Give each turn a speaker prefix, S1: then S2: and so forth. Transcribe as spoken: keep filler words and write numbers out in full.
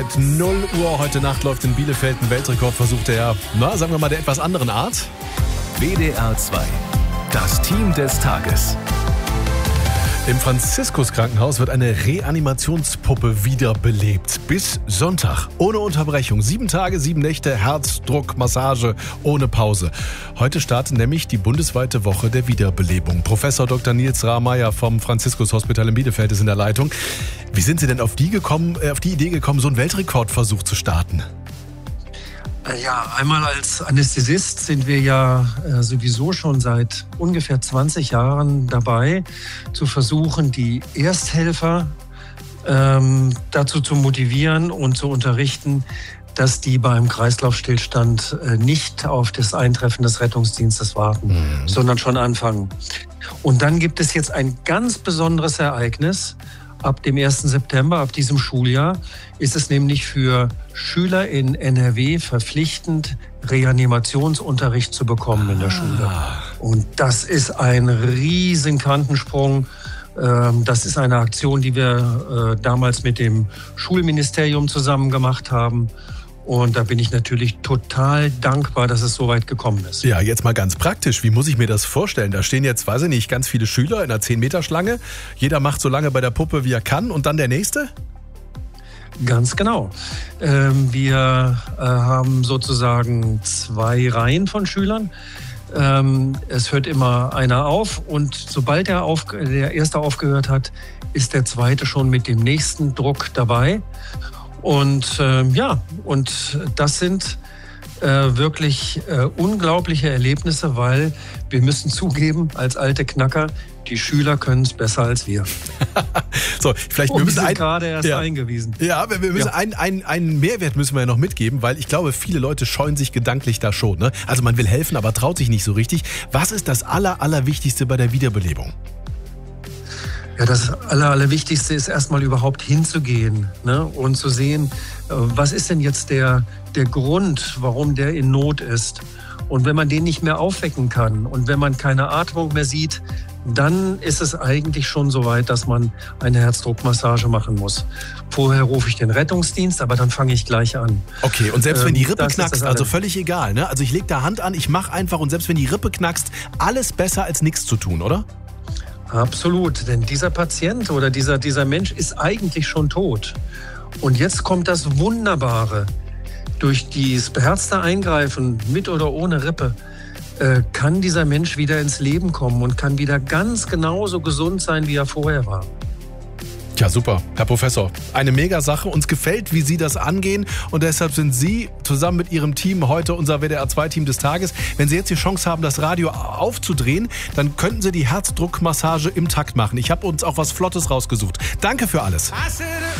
S1: null Uhr heute Nacht läuft in Bielefeld ein Weltrekordversuch der, na, sagen wir mal, der etwas anderen Art.
S2: W D R zwei, das Team des Tages.
S1: Im Franziskus-Krankenhaus wird eine Reanimationspuppe wiederbelebt. Bis Sonntag. Ohne Unterbrechung. Sieben Tage, sieben Nächte, Herzdruck, Massage, ohne Pause. Heute startet nämlich die bundesweite Woche der Wiederbelebung. Professor Doktor Nils Rahmeier vom Franziskus-Hospital in Bielefeld ist in der Leitung. Wie sind Sie denn auf die, gekommen, äh, auf die Idee gekommen, so einen Weltrekordversuch zu starten?
S3: Ja, einmal als Anästhesist sind wir ja äh, sowieso schon seit ungefähr zwanzig Jahren dabei, zu versuchen, die Ersthelfer ähm, dazu zu motivieren und zu unterrichten, dass die beim Kreislaufstillstand äh, nicht auf das Eintreffen des Rettungsdienstes warten, mhm. sondern schon anfangen. Und dann gibt es jetzt ein ganz besonderes Ereignis. Ab dem ersten September, ab diesem Schuljahr, ist es nämlich für Schüler in N R W verpflichtend, Reanimationsunterricht zu bekommen in der Schule. Und das ist ein riesen Quantensprung. Das ist eine Aktion, die wir damals mit dem Schulministerium zusammen gemacht haben. Und da bin ich natürlich total dankbar, dass es so weit gekommen ist.
S1: Ja, jetzt mal ganz praktisch. Wie muss ich mir das vorstellen? Da stehen jetzt, weiß ich nicht, ganz viele Schüler in einer zehn Meter Schlange. Jeder macht so lange bei der Puppe, wie er kann. Und dann der Nächste?
S3: Ganz genau. Ähm, wir äh, haben sozusagen zwei Reihen von Schülern. Ähm, es hört immer einer auf. Und sobald der, auf, der Erste aufgehört hat, ist der Zweite schon mit dem nächsten Druck dabei. Und äh, ja, und das sind äh, wirklich äh, unglaubliche Erlebnisse, weil wir müssen zugeben, als alte Knacker, die Schüler können es besser als wir.
S1: So, vielleicht
S3: und
S1: wir
S3: wir sind
S1: ein,
S3: gerade erst
S1: ja,
S3: eingewiesen.
S1: Ja, wir, wir müssen
S3: ja.
S1: einen, einen, einen Mehrwert müssen wir ja noch mitgeben, weil ich glaube, viele Leute scheuen sich gedanklich da schon. Ne? Also man will helfen, aber traut sich nicht so richtig. Was ist das Aller, Allerwichtigste bei der Wiederbelebung?
S3: Ja, das Aller, Allerwichtigste ist erstmal überhaupt hinzugehen, ne? Und zu sehen, was ist denn jetzt der, der Grund, warum der in Not ist. Und wenn man den nicht mehr aufwecken kann und wenn man keine Atmung mehr sieht, dann ist es eigentlich schon so weit, dass man eine Herzdruckmassage machen muss. Vorher rufe ich den Rettungsdienst, aber dann fange ich gleich an.
S1: Okay, und selbst wenn die Rippe
S3: das
S1: knackst, also völlig egal, ne? Also ich lege da Hand an, ich mache einfach und selbst wenn die Rippe knackst, alles besser als nichts zu tun, oder?
S3: Absolut, denn dieser Patient oder dieser, dieser Mensch ist eigentlich schon tot. Und jetzt kommt das Wunderbare. Durch dieses beherzte Eingreifen, mit oder ohne Rippe, äh, kann dieser Mensch wieder ins Leben kommen und kann wieder ganz genauso gesund sein, wie er vorher war.
S1: Ja, super, Herr Professor. Eine Mega-Sache. Uns gefällt, wie Sie das angehen. Und deshalb sind Sie zusammen mit Ihrem Team heute unser W D R zwei Team des Tages. Wenn Sie jetzt die Chance haben, das Radio aufzudrehen, dann könnten Sie die Herzdruckmassage im Takt machen. Ich habe uns auch was Flottes rausgesucht. Danke für alles.